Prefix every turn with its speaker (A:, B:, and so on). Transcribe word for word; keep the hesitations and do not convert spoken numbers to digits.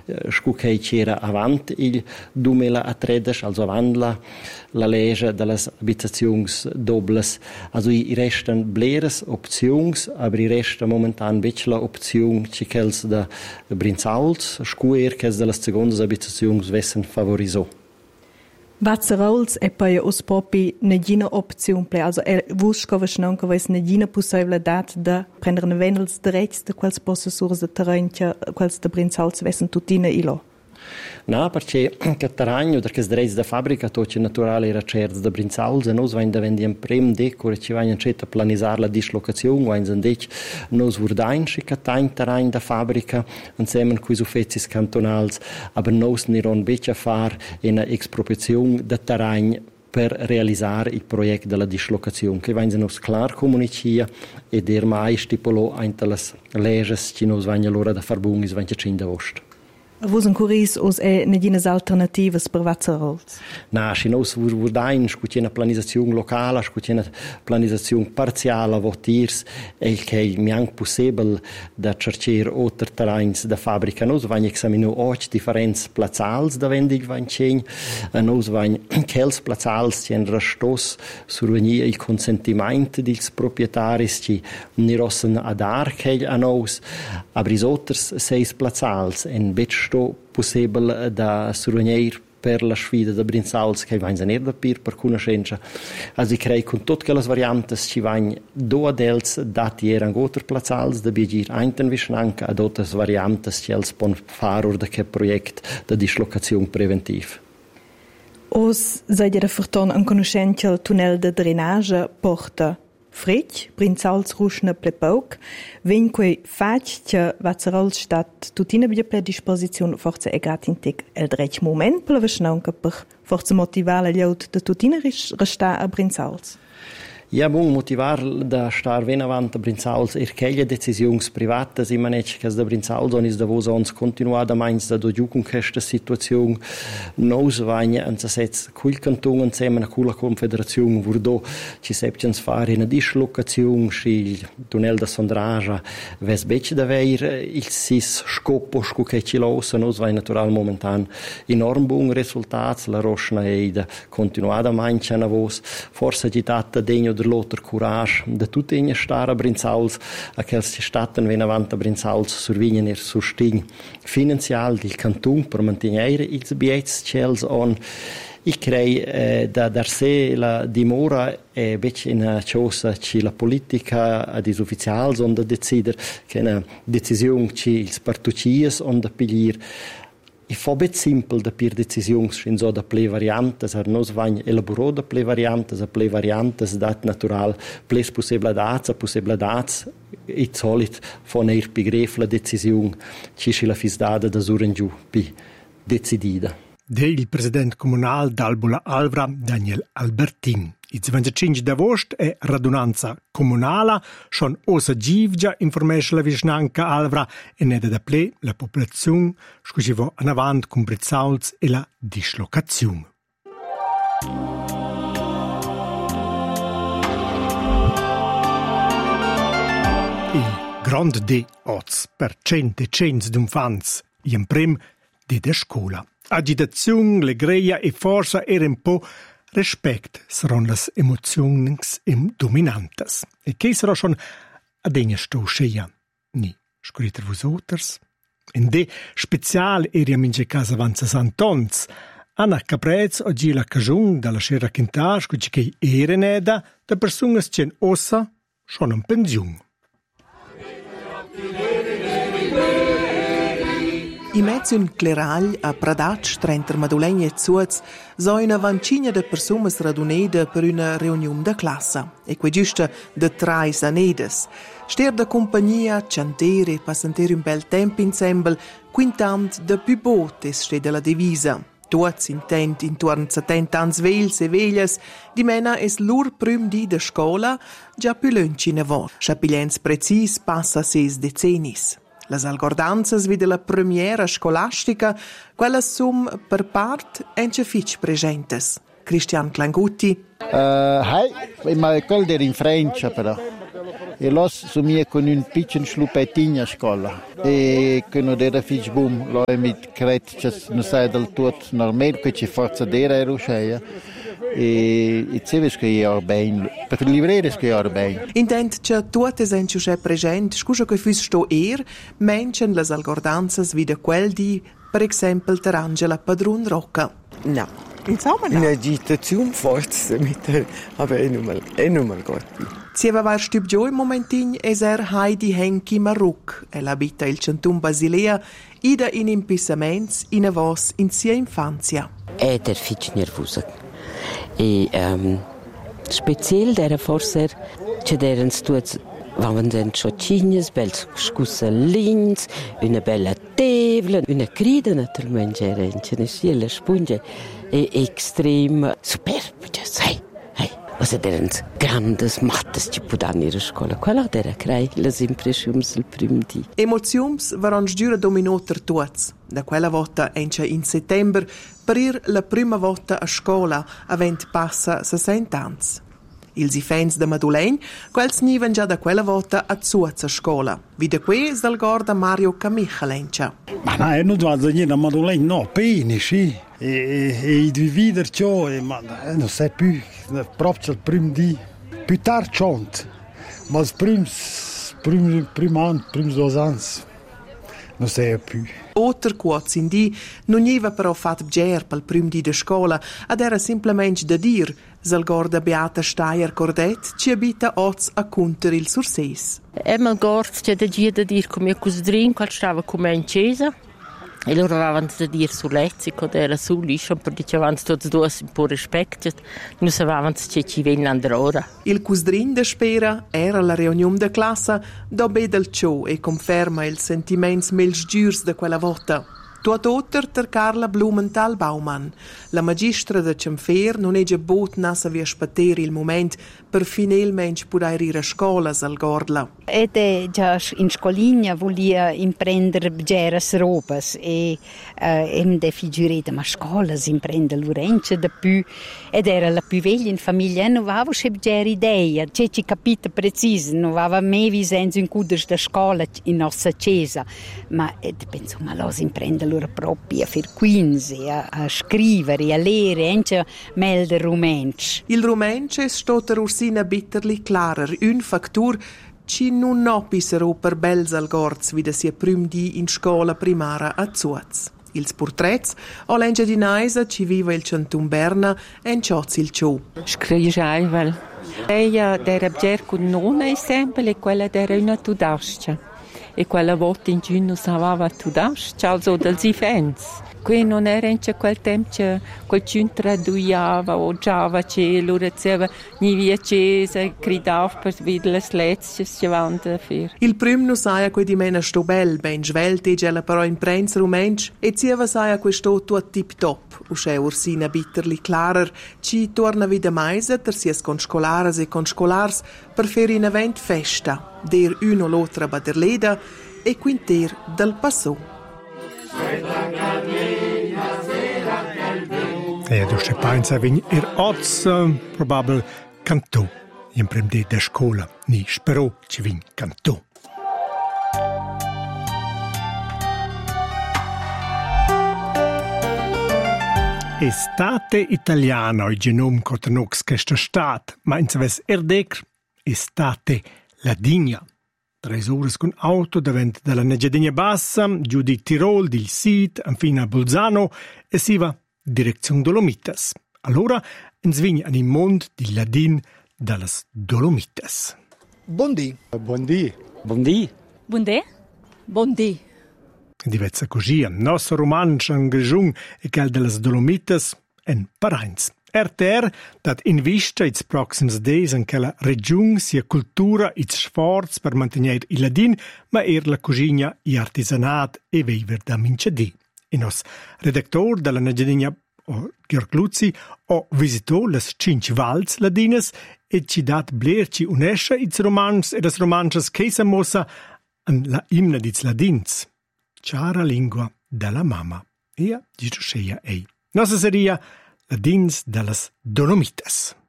A: scu che c'era avant il duemilatredici, also avant la, la legge delle abitazioni dobles. Also i restan bleres opzions, aber i resta momentan becla opzion ci chels da Brinzauls, scu er chels delle seconde abitazioni vessen favoriso.
B: Vazzarols è poi os propi negina opzione ple, also er vusco vasnon che ves negina possibilitat de prendere venels direts de quels possessors de terreny quels de Brinzauls vessen tutina ilo.
A: No, perché che terreno, perché s direts da fabbrica tocci naturale era certs da Brinzauls e nos vain da vendi en prem decor ci vain encet a planisar la dislocazione, vain sen dec nos vurdain schi catain terreno da fabbrica insieme coi uffezis cantonals, aber nos niron bec a far una expropriazione da terreno per realizzare il progetto della dislocazione, che vain nos clar comunicia e der mai stipulò ainta las leges ci nos vain allora da farbungis vain cinda vost.
B: Vos un curis os è nedinas alternativas per Vazzarols?
A: Na, si nos vurdain scuti una planizazione locale, scuti una planizazione parziale votirs e il che mi anche possibile da cercare altri terreni da fabbrica. Nos vain examinu och differents platzals da vendig vain cen, nos vain chels platzals cien restos survenia il consentimento dils proprietaris ci ni rossen adar chel a nos, aber is otters seis platzals en bet sto possibile da survegner per la sfida da Brinzauls che vain zaner da pir per conoscenza. Also ich crei con tutte le variantes ci vain do adels dati eran goter platzals da biegir einten vischnanca ad otras variantes ci els pon faror da che projekt da dislocazione preventiv.
B: Os seid ihr verton an conoscenza il tunnel de drainage porta Fritg, Brinzauls ruschna ple pauc, ven quei fac che Vazzarols stat tutina bia ple disposizione forza e gratintec el drech moment per la vesnanca per forza motivare gli aut de tutina resta a Brinzauls.
A: Ja, bun, motivar da star ven avant a Brinzauls er cheglie decisiuns privatas i manec che da Brinzauls on is da vos ons continuada mains da do giucun questa situazione nos vagne an sa sets cul canton insieme a cula confederazione vurdo ci septians fare in a dislocazione il tunnel da sondraja ves bec da veir il sis scopo scu che ci losa nos vai natural momentan enorm bun resultats la rosna e da continuada mains a vos forse agitata degno der loter courage da tutte in stara Brinzauls a che si statten ven avant a Brinzauls survignen er sustegn finanzial del canton per mantenere ils biets chels on ich crei eh, da dar se la dimora e bec in a cosa ci la politica a dis ufficials on da decider che una decisione ci ils partucies on da piglier I fa bet simpel da pir decisiuns in so da ple variantes, ar nos vain elaboro da ple variantes, a ple variantes dat natural, ples possibladats, a possibladats, it solit von eir pigref la decisiun, ci la fisdada da surengiu pi decidida.
C: De il president comunal d'Albola Alvra, Daniel Albertin. Il venticinque d'agosto è radunanza comunala, schon osa givgia informesce la vicinanca Alvra e neda da ple la popolazione, scusivo an avant con Brinzauls e la dislocazione. Il grande de oz per cento e cento d'infants, in prim de da scuola. Agitazione, legreia e forza era un po' respect saron las emozions im dominantes. E che sarà schon a degna stosceia? Ni, scritter vos oters. In de special eriam in casa avanza Santons. Anna Caprez oggi la cagiun dalla scera quintage cuci che era neda da personas cien ossa schon in pensiun.
D: I mezzi un cleragl a Pradatsch, trenter Madolegna e Zuaz, so una vancina de personas raduneda per una reunion de classa, e que giusta de trais anedes. Ster de compagnia, ciantere e passanteri un bel tempo insieme, quintant de più botes ste de la divisa. Tuots intent intorno a settanta ans vels e veglias, di mena es lur prim di de scola, già più lunci ne vor. Schapigliens precis passa ses decennis. Las algordanzas vide la premiera scolastica, quella sum per part ence fitch presentes. Cristian Clangutti.
E: Uh, hai, ma quel der in Francia però. E los sumia con un piccin slupettin a scola. E che non era fich bum, lo è mit cret che non sai del tutto normal, che ci forza d'era e rusceia. E e se ves che io ben, per livrere che io ben.
D: Intent che tutte senci che present, scusa che fus sto er, mention las algordanzas wie de quel di, per esempio der Angela Padrun Rocca.
F: No.
D: Insomma, no.
F: In agitazione forza, aber eh non mal, eh non mal gut.
D: Si aveva stüb giù in momentin es er Heidi Henki Maruk. El abita il centum Basilea, ida in impissaments in a vos in sia infanzia.
G: È der fitch nervosa. E um, speziell der forser che deren stuaz Wenn den Schotschines, bels Scussalins, una bella tevla, una crida naturalmente era in Cenesilla, spunge, e extrem superb, sai, hey, was erano grandes mattes ci pudan in scuola. Quella era crei las impressions il prim di.
D: Emoziums varan sgiura dominoter tuaz. Da quella volta ence in settember per ir la prima volta a scuola, avent passa sessanta ans. Ils i fans de Madulein, quels niven già da quella volta a Zuazza scuola. Vide qui dal gorda Mario Camichalencia.
H: Ma no, non vado niente a Madulein, no, pene, sì. E, e, e i due vider ciò, e, ma non sai più, proprio il primo di. Più tardi c'ont, ma il primo, primo, primo anno, primo due anni, non sai più.
D: Otter quoz in di non iva però fat bger pel prim di de scola, ad era simplement da dir, zal gorda Beata Steier Cordet ci abita oz a Cunter il Surseis.
I: Emma gord c'è da gia da dir come cusdrin, qual stava come in chiesa, e loro avevano da dir su lezzico, era su liscio, per dicevano tutti due un po' rispetto, non sapevano che ci vengono ora.
D: Il cusdrin de spera era la riunione de classe, dobe del ciò e conferma il sentiments mels giurs de quella volta. Tuat otter ter Carla Blumenthal-Baumann. La magistra de Cemfer non è già bot nasa via spater il moment per finalmente poter ir a scola al Gordla.
J: Ed è già in scoligna volia imprendere bgeras robas e eh, em de figurita ma scola si imprende l'urence da più ed era la più veglia in famiglia non aveva che bger idea c'è ci capita preciso non aveva mai visenzo in cuders da scola in nostra chiesa ma ed penso ma lo si imprende loro propria a far quinze a, a scrivere a leggere anche melde rumensch.
D: Il rumensch è stato Ursina bitterli klarer un factur ci non nopisero per bels algorz wie sia prim di in scola primara a Zuaz. Ils portrets o l'engia di Naisa ci viva il centum Berna en cioz il ciò.
K: Scrivaivel. Ella dera bger con nona esempio e quella dera una tudascia. E quella volta in giugno savava tudascia, also dels i fans. Qui non era in quel tempo che quel ciun traduiava o giava che loro diceva ni via cesa, gridava per vedere le letzte che vanno a fare.
D: Il prim non saia quei di mena sto bel, ben svelte, gela però in prenz rumensch, e zieva saia questo tuo tip top. Usce Ursina bitterli klarer, ci torna vida maisa ter sies con scolaras e con scolars per fare in event festa, der uno l'altra baderleda e quinter del passò.
C: E du se pensa vegn er oz uh, probabel cantò in prem de da scola ni spero ci vin cantò. Estate italiana o genom cotanox questa stat, ma in saves erdec estate ladigna. Tres ore con auto davanti dalla Negiadegna Bassa, giù di Tirol, di Sid, infine a Bolzano e si va direzione Dolomitas. Allora ens vigna an il mondo di Ladin dallas Dolomitas.
L: Buondì.
H: Buondì.
M: Buondì.
N: Buondì. Buondì.
C: Diversa così, il nostro romanzo in Grigiun e quel dallas Dolomitas en Parains. R T R dat invista its proxims days in quella regione sia cultura its sforz per mantenere il ladin, ma er la cucina e artisanat e viver da mincedì. E nos redactor della Negiadegna Georg Luzzi ho visitato le cinque valls ladinas e ci dat blerci unesce its romans e das romances che sa mossa an la imna d'its ladins. Ciara lingua della mamma. E a giuscheia ei. Nossa seria Ladins dallas Dolomitas.